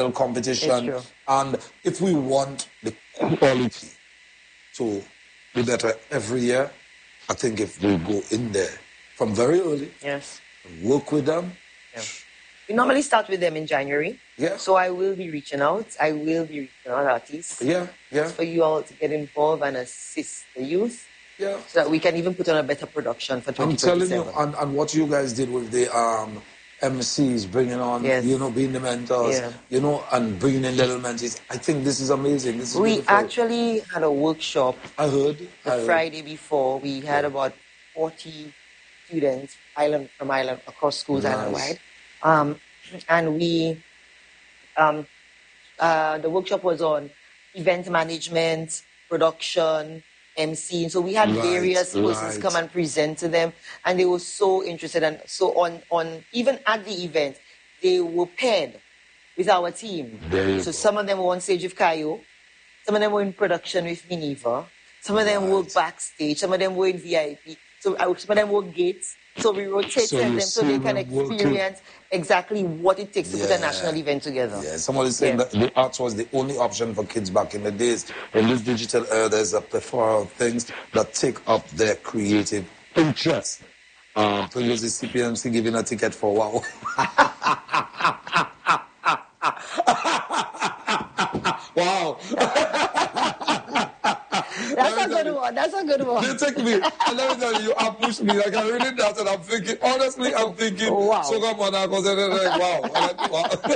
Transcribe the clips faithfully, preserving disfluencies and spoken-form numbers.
competition. And if we want the quality to be better every year, I think if we go in there from very early, yes, and work with them. Yeah. We normally start with them in January. Yeah. So I will be reaching out. I will be reaching out artists. Yeah, yeah. For you all to get involved and assist the youth. Yeah. So that we can even put on a better production for twenty twenty-seven. I'm telling you, and, and what you guys did with the um, M Cs, bringing on, yes. you know, being the mentors, yeah. you know, and bringing in the little mentees. I think this is amazing. This is we beautiful. actually had a workshop. I heard. The I heard. Friday before, we had yeah. about forty students island from island across schools nice. island-wide. Um, and we, um, uh, the workshop was on event management, production, M C. So we had right, various persons right. come and present to them, and they were so interested. And so on, on even at the event, they were paired with our team. So go. some of them were on stage with Kayo, some of them were in production with Minerva, some of them right. were backstage, some of them were in V I P, so some of them were gates. So we rotated so them so they can experience exactly what it takes to yeah. put a national event together. Yeah, somebody saying yeah. that the arts was the only option for kids back in the days. In this digital era, there's a plethora of things that take up their creative interest. Um, to use the C P M C giving a ticket for wow. Wow. That's a good you, one. That's a good one. They take me, and let me tell you, you have pushed me. Like, I really doubt it. I'm thinking, honestly, I'm thinking, oh, wow. So come on, because they're like,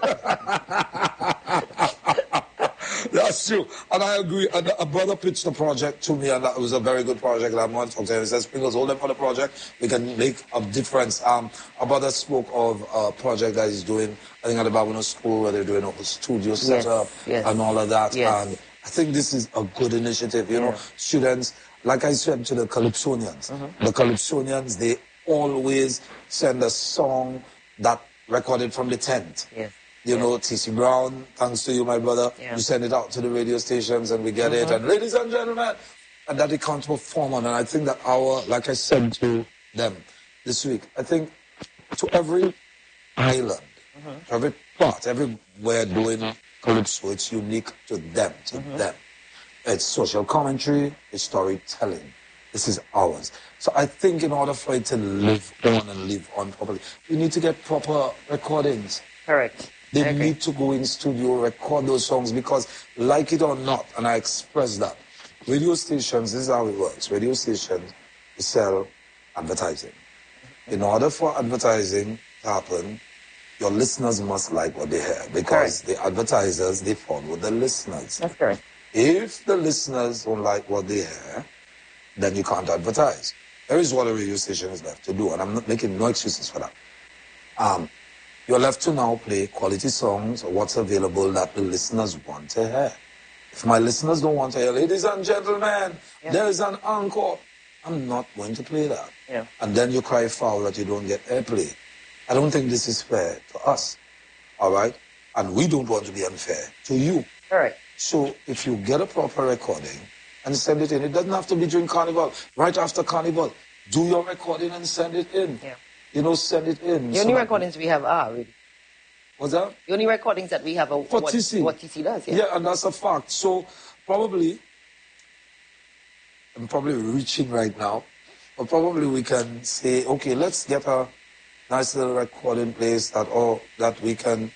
wow. That's true. And I agree. And a brother pitched the project to me, and that was a very good project. And I'm going to talk to him. He says, Sprinkles, hold them for the project. We can make a difference. Um, a brother spoke of a project that he's doing, I think, at the Babylon School, where they're doing a studio yes, setup yes. and all of that. Yes. And I think this is a good initiative. You yeah. know, students, like I said to the Calypsonians, mm-hmm. the Calypsonians, they always send a song that recorded from the tent. Yes. You yeah. know, T C Brown, thanks to you, my brother. Yeah. You send it out to the radio stations and we get mm-hmm. it. And ladies and gentlemen, and that they can't perform on. And I think that our, like I said to them this week, I think to every island, mm-hmm. to every part, everywhere doing Calypso, it's unique to them, to mm-hmm. them. It's social commentary, it's storytelling. This is ours. So I think in order for it to live on and live on properly, we need to get proper recordings. Correct. They okay. need to go in studio, record those songs, because like it or not, and I express that, radio stations, this is how it works. Radio stations sell advertising. In order for advertising to happen, your listeners must like what they hear, because correct. The advertisers, they follow the listeners. That's correct. If the listeners don't like what they hear, then you can't advertise. There is what a radio station is left to do, and I'm not making no excuses for that. Um, you're left to now play quality songs or what's available that the listeners want to hear. If my listeners don't want to hear, ladies and gentlemen, yeah. there is an encore, I'm not going to play that. Yeah. And then you cry foul that you don't get airplay. I don't think this is fair to us, all right? And we don't want to be unfair to you. All right. So if you get a proper recording and send it in, it doesn't have to be during Carnival. Right after Carnival, do your recording and send it in. Yeah. You know, send it in. The only so recordings we have are, really. What's that? The only recordings that we have are for what T C. What T C does, yeah. Yeah, and that's a fact. So probably, I'm probably reaching right now, but probably we can say, okay, let's get a nice little recording place that all that we can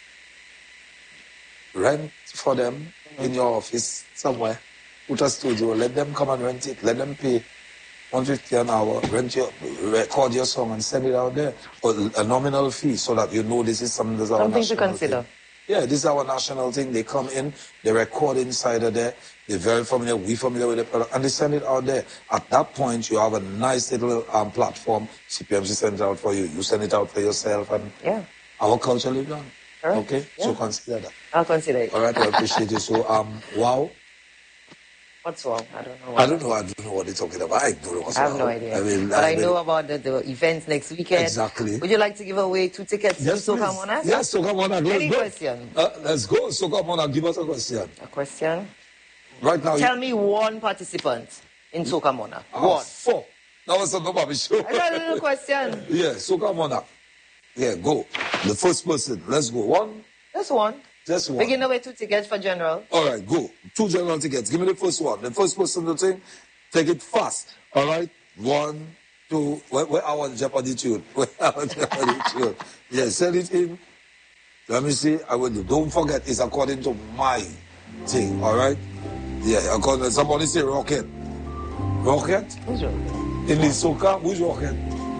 rent for them mm-hmm. in your office somewhere. Put a studio, let them come and rent it, let them pay one hundred fifty an hour, rent your, record your song and send it out there for a nominal fee so that you know this is something that's our something national to consider. Thing. Yeah, this is our national thing. They come in, they record inside of there, they're very familiar, we familiar with the product, and they send it out there. At that point, you have a nice little um, platform. C P M C sends it out for you. You send it out for yourself, and yeah. our culture lives on. Right. Okay? Yeah. So consider that. I'll consider it. All right, I appreciate it. So, um, wow. What's wrong? I don't know. What I don't know. I don't know what they're talking about. I don't know what's I have wrong. no idea. I mean, but I, I mean, know about the, the events next weekend. Exactly. Would you like to give away two tickets yes, to Soca Monarch? Yes, Soca Monarch. Any go. question? Uh, let's go. Soca Monarch, give us a question. A question? Right now. Tell you... me one participant in Soca Monarch. Oh, one. Four. That was a nobody show. I got a little question. Yeah, Soca Monarch. Yeah, go. The first person. Let's go. One. Just one. Just one. We're giving away two tickets for general. All right, go. Two general tickets. Give me the first one. The first person to think, take it fast. All right? One, two. Where, where our Jeopardy tune? Where our Jeopardy tune? Yeah, send it in. Let me see. I will do. Don't forget, it's according to my thing. All right? Yeah, according to somebody say rocket. Rocket? Who's rocket? In the soca, who's rocket?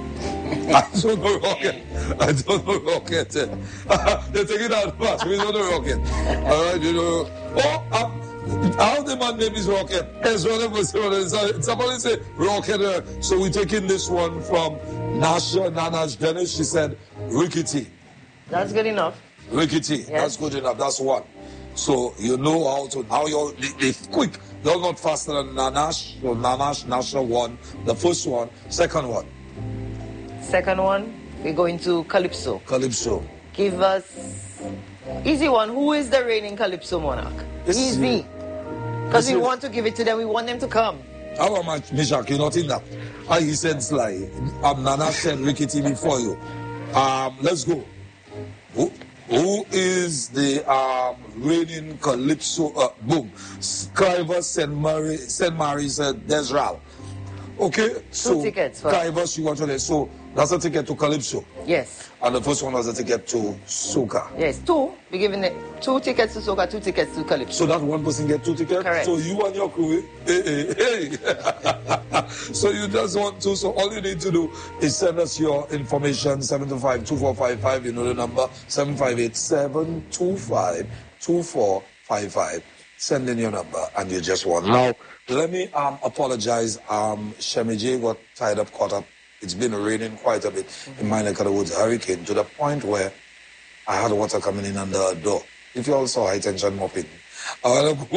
I don't know rocket. I don't know rocket. They take it out fast. We don't know rocket. All right, you know. Oh, um, how the man name is Rocket? Yes, whatever. Somebody say Rocket. Uh, so we taking this one from Nasha Nanash Dennis. She said Rickety. That's good enough. Rickety. Yes. That's good enough. That's one. So you know how to how you're they, they quick. You're not faster than Nanash. So Nanash, Nasha one. The first one. Second one. Second one, we're going to Calypso. Calypso. Give us easy one. Who is the reigning Calypso monarch? This easy. Because we want to give it to them. We want them to come. How am I, Mishak? You're not in that. Ah, he said Sly. Um, Nana said Rickety before you. Um, let's go. Who, who is the um, reigning Calypso? Uh, boom. Scriver Saint Mary, Saint Mary said Desral. Okay, Two so tickets. Scriver, you want to so that's a ticket to Calypso. Yes. And the first one was a ticket to Soca. Yes, two. We're giving it two tickets to Soca, two tickets to Calypso. So that one person get two tickets? Correct. So you and your crew, hey, hey, hey. So you just want to, so all you need to do is send us your information, seven two five, two four five five, you know the number, seven five eight, seven two five, two four five five. Send in your number and you just won. Now, let me um, apologize. Um, Shemi J got tied up, caught up. It's been raining quite a bit mm-hmm. in my neck of the woods, hurricane, to the point where I had water coming in under a door. If you all saw high tension mopping, I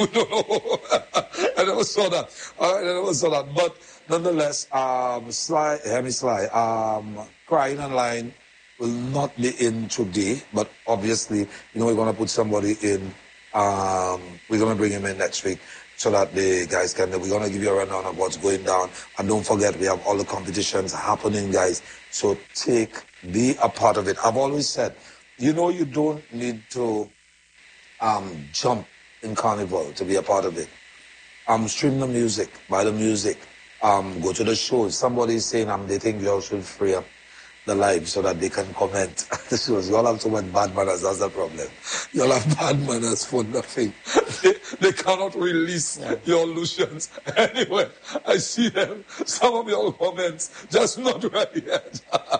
never saw that. I never saw that. But nonetheless, um, Sly, Hemi Sly, um, Crying Online will not be in today, but obviously, you know, we're going to put somebody in. Um, we're going to bring him in next week so that the guys can, we're going to give you a rundown of what's going down. And don't forget, we have all the competitions happening, guys. So take, be a part of it. I've always said, you know, you don't need to um, jump in Carnival to be a part of it. Um, stream the music, buy the music, um, go to the shows. Somebody is saying um, they think you all should free up the live so that they can comment. The shows. You all have so much bad manners, that's the problem. You all have bad manners for nothing. They, they cannot release yeah. your illusions. Anyway, I see them. Some of your comments, just not ready yet.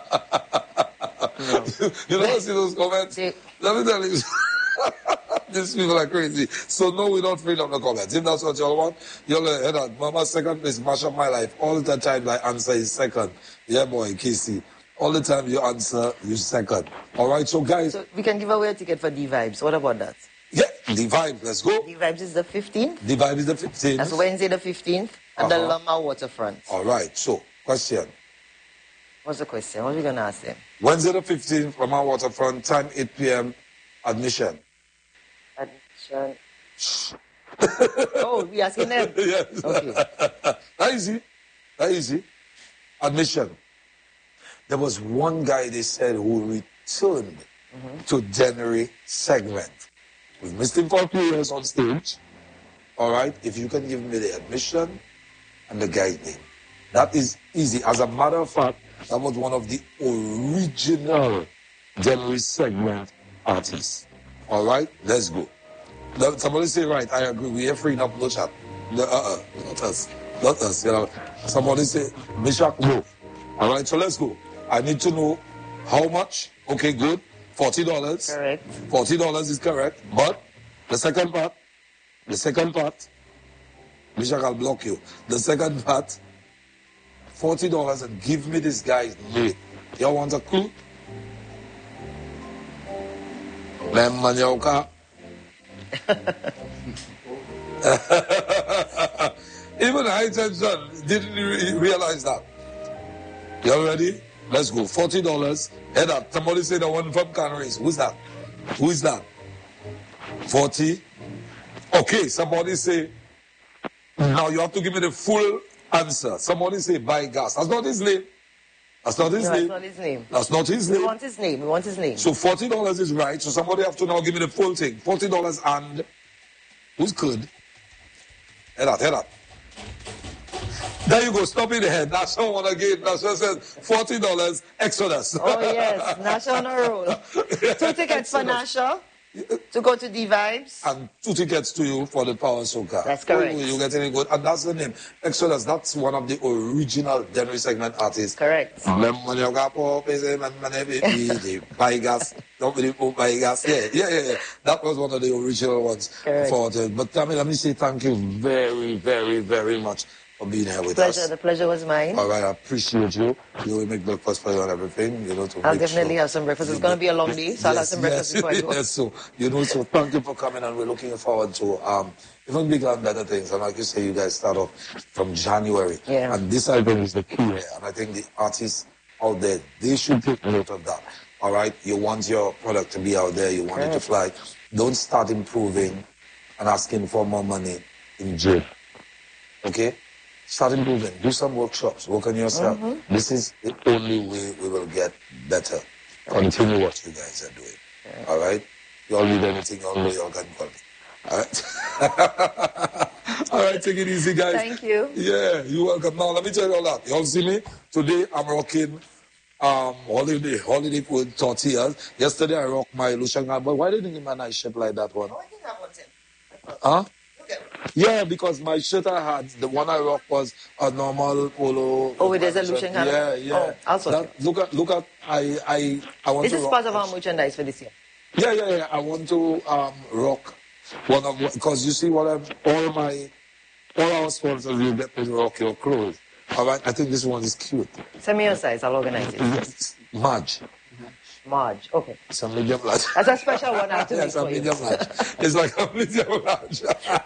No. You, you never see those comments? They... Let me tell you. These people are crazy. So no, we don't freedom the comments. If that's what y'all want, y'all head on. Mama's second place, mash up my life. All the time I answer is second. Yeah, boy, K C. All the time you answer, you second. All right, so guys. So we can give away a ticket for D-Vibes. What about that? Yeah, D-Vibes, let's go. D-Vibes is the fifteenth. D-Vibes is the fifteenth. That's Wednesday the fifteenth at uh-huh. the Lama Waterfront. All right, so question. What's the question? What are we going to ask them? Wednesday the fifteenth, Lama Waterfront, time eight p.m. Admission. Admission. Oh, we asking them? Yes. Okay. That easy. That easy. Admission. There was one guy, they said, who returned mm-hmm. to January segment. We've missed him for a few years on stage. All right? If you can give me the admission and the guide name. That is easy. As a matter of fact, that was one of the original January segment artists. All right? Let's go. Somebody say, right, I agree. We have freedom, no chat. No, uh-uh, not us. Not us, you know. Somebody say, Mishak, no. All right, so let's go. I need to know how much. Okay, good. forty dollars. Correct. forty dollars is correct. But the second part, the second part, Mishak, I'll block you. The second part, forty dollars and give me this guy's name. Y'all want a clue? Lemmanyoka. Even high tension didn't re- realize that. Y'all ready? Let's go. forty dollars. Head up. Somebody say the one from Canaries. Who's that? Who is that? forty. Okay, somebody say, now you have to give me the full answer. Somebody say buy gas. That's not his name. That's not his no, name. That's not his name. That's not his we name. We want his name. We want his name. So forty dollars is right. So somebody have to now give me the full thing. forty dollars and... Who's good? Head out, head out. There you go. Stop in the head. National one again. National says forty dollars. Exodus. Oh, yes. National on a roll. Two tickets for Nasha to go to D-Vibes. And two tickets to you for the Power Soca. That's correct. Oh, you get any good. And that's the name. Exodus. That's one of the original Dennery segment artists. Correct. Remember when you got the Baigas, nobody Baigas. Yeah, yeah, yeah, yeah. That was one of the original ones. Correct. For the, but I mean, let me say thank you very, very, very much for being here with pleasure. us. The pleasure was mine. All right, I appreciate you. You will make breakfast for you and everything. You know, to I'll make definitely sure have some breakfast. It's going to be a long day, so yes, I'll have some breakfast yes, before I go. Yes, so, you know, so thank you for coming, and we're looking forward to um, even bigger and better things. And like you say, you guys start off from January. Yeah. And this, I think, is the key here. And I think the artists out there, they should take note of that. All right? You want your product to be out there. You want right. it to fly. Don't start improving and asking for more money in jail. Okay? Start improving. Do some workshops. Work on yourself. Mm-hmm. This is the only way we will get better. Continue what you guys are doing. Yeah. All right? You all need anything, all know you all can call me. All right? All right, take it easy, guys. Thank you. Yeah, you're welcome. Now, let me tell you all that. You all see me? Today, I'm rocking um, holiday, holiday with tortillas. Yesterday, I rocked my Lushanga. But why didn't you give me a nice shirt like that one? Oh, I think I want it. Huh? Yeah, because my shirt I had, the one I rocked was a normal polo. Oh, there's a Lucian hat. Yeah, yeah. Oh, also. That, look at, look at, I, I, I want this to is rock. part of our merchandise for this year. Yeah, yeah, yeah. I want to um, rock one of, because you see what I'm, all my, all our sponsors, you get to rock your clothes. All right, I think this one is cute. Send me your size, I'll organize it. Yes. Marge. Marge, okay. It's a medium large. That's a special one I have to yeah, make it's a for medium you. large. It's like a medium large.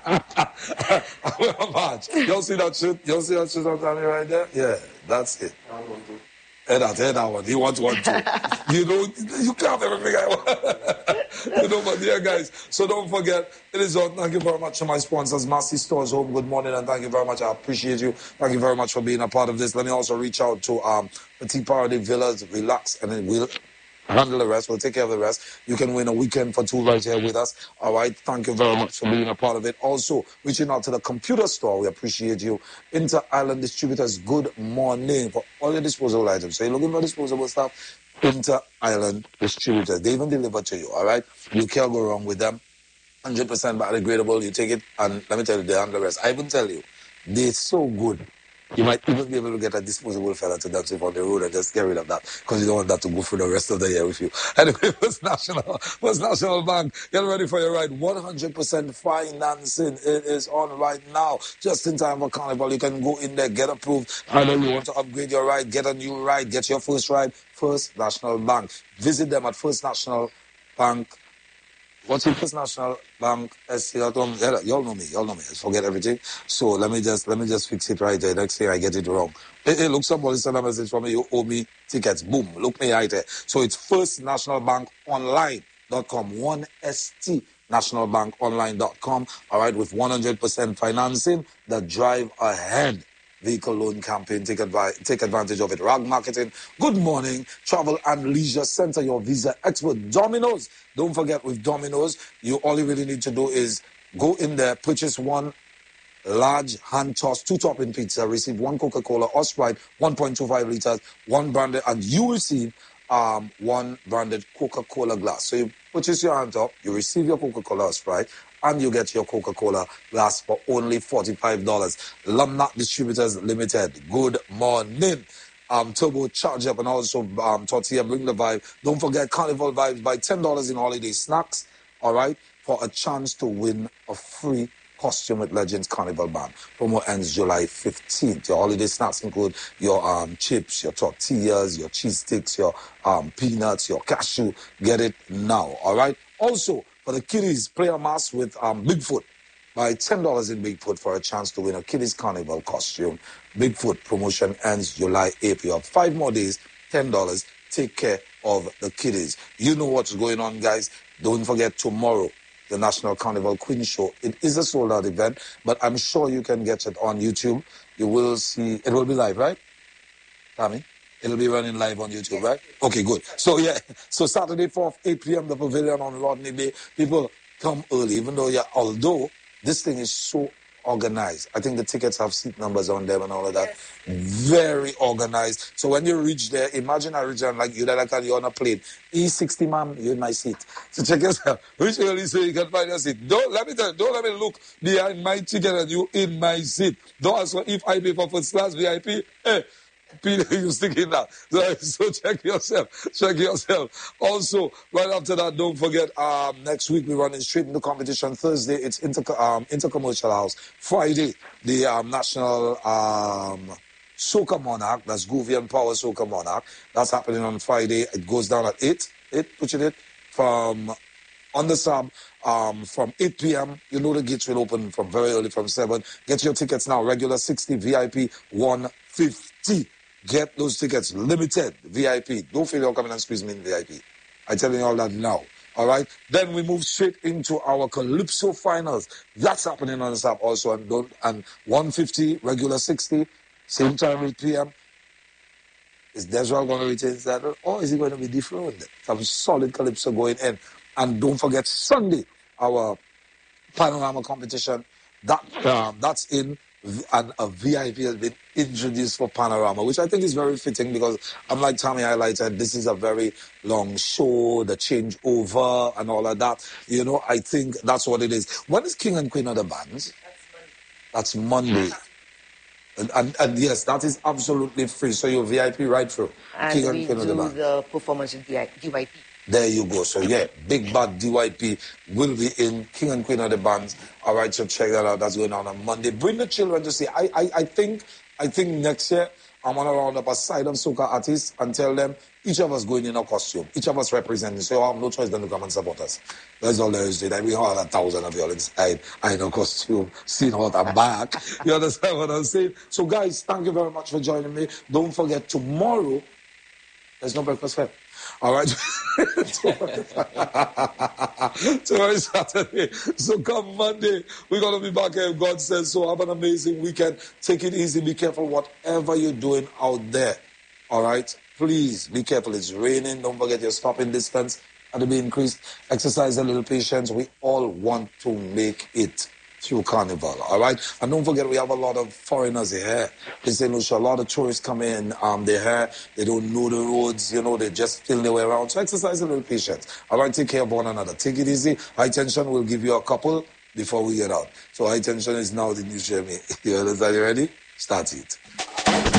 I wear a Marge. Y'all see that shit? Y'all see that shit I'm telling you right there? Yeah, that's it. I want to. Head out, head out one. He wants one too. You know, you can't have everything I want. You know, but yeah, guys. So don't forget, it is on. Thank you very much to my sponsors, Massey Stores Home. Good morning, and thank you very much. I appreciate you. Thank you very much for being a part of this. Let me also reach out to um, Petit Paradis Villas. Relax, and then we'll handle the rest. We'll take care of the rest. You can win a weekend for two right here with us. All right. Thank you very much for being a part of it. Also, reaching out to the computer store. We appreciate you. Inter Island Distributors, good morning for all your disposable items. So you're looking for disposable stuff? Inter Island Distributors. They even deliver to you. All right. You can't go wrong with them. one hundred percent biodegradable. You take it, and let me tell you, they handle the rest. I even tell you, they're so good. You might even be able to get a disposable fella to dance with on the road and just get rid of that because you don't want that to go through the rest of the year with you. Anyway, First National, First National Bank, get ready for your ride. one hundred percent financing. It is on right now. Just in time for Carnival, you can go in there, get approved. I know you want to upgrade your ride, get a new ride, get your first ride. First National Bank. Visit them at First National Bank. What's your First National Bank? Y'all know me. Y'all know me. I forget everything. So let me just let me just fix it right there. Next thing I get it wrong. Hey, hey look, somebody send a message for me. You owe me tickets. Boom. Look me right there. So it's First National Bank Online dot com. one S T National Bank Online dot com. All right, with one hundred percent financing. The drive ahead. Vehicle loan campaign, take, advi- take advantage of it. Rag Marketing, good morning. Travel and Leisure Center, your visa expert. Domino's, don't forget with Domino's, you all you really need to do is go in there, purchase one large hand-tossed two-topping pizza, receive one Coca-Cola or Sprite, one point two five liters, one branded, and you receive um, one branded Coca-Cola glass. So you purchase your hand-top, you receive your Coca-Cola or Sprite, and you get your Coca-Cola glass for only forty-five dollars. Lumnat Distributors Limited, good morning. Um, Turbo Charge Up and also um, Tortilla, bring the vibe. Don't forget Carnival Vibes, buy ten dollars in holiday snacks, all right, for a chance to win a free costume with Legends Carnival Band. Promo ends July fifteenth. Your holiday snacks include your um, chips, your tortillas, your cheese sticks, your um, peanuts, your cashew. Get it now, all right? Also, for the kiddies, play a mask with um, Bigfoot. Buy ten dollars in Bigfoot for a chance to win a kiddies carnival costume. Bigfoot promotion ends July eighth. You have five more days, ten dollars. Take care of the kiddies. You know what's going on, guys. Don't forget tomorrow, the National Carnival Queen Show. It is a sold-out event, but I'm sure you can get it on YouTube. You will see, it will be live, right, Tommy? It'll be running live on YouTube, right? Okay, good. So, yeah. So, Saturday, fourth, eight p.m., the Pavilion on Rodney Bay. People come early, even though, yeah, although this thing is so organized. I think the tickets have seat numbers on them and all of that. Yes. Very organized. So when you reach there, imagine I reach there and like you like you're on a plane. E sixty, ma'am, you're in my seat. So check yourself. Reach early so you can find your seat. Don't let me tell you, don't let me look behind my ticket and you in my seat. Don't ask for if I pay for first class V I P. Hey, Peter, you sticking that. So, so check yourself. Check yourself. Also, right after that, don't forget, um, next week we're running straight into competition. Thursday, it's inter, um, Intercommercial House. Friday, the um, National um, Soca Monarch. That's Guvian Power Soca Monarch. That's happening on Friday. It goes down at eight. eight, which it is, from on the sub, um, from eight p.m. You know the gates will open from very early, from seven. Get your tickets now. Regular sixty, V I P one fifty. Get those tickets. Limited V I P. Don't feel you're coming and squeeze me in V I P. I'm telling you all that now. All right? Then we move straight into our Calypso finals. That's happening on the sub also. And don't and one fifty, regular sixty, same time, eight p.m. Is Desral going to retain his title? Or is he going to be dethroned? Some solid Calypso going in. And don't forget Sunday, our Panorama competition. That um, that's in, and a V I P has been introduced for Panorama, which I think is very fitting because, unlike Tommy highlighted, this is a very long show, the changeover and all of that. You know, I think that's what it is. When is King and Queen of the Bands? That's Monday. That's Monday. And, and, and yes, that is absolutely free. So you're V I P right through. And King and Queen of the Bands. The performance in D Y P. There you go. So yeah, Big Bad D Y P will be in King and Queen of the Bands. All right, so check that out. That's going on on Monday. Bring the children to see. I I, I think I think next year I'm gonna round up a side of soca artists and tell them each of us going in a costume, each of us representing. So you have no choice than to come and support us. That's all there is to it. We have a thousand of you all inside. I know costume, seen out and back. You understand what I'm saying? So guys, thank you very much for joining me. Don't forget tomorrow there's no breakfast fair. All right. Tomorrow is Saturday. So come Monday, we're going to be back here if God says so. Have an amazing weekend. Take it easy. Be careful whatever you're doing out there. All right. Please be careful. It's raining. Don't forget your stopping distance had to be increased. Exercise a little patience. We all want to make it through Carnival, all right? And don't forget, we have a lot of foreigners here in Saint Lucia. A lot of tourists come in, um, they're here, they don't know the roads, you know, they just feel their way around. So exercise a little patience, all right? Take care of one another. Take it easy. High Tension will give you a couple before we get out. So High Tension is now the new Jeremy. You understand? You ready? Start it.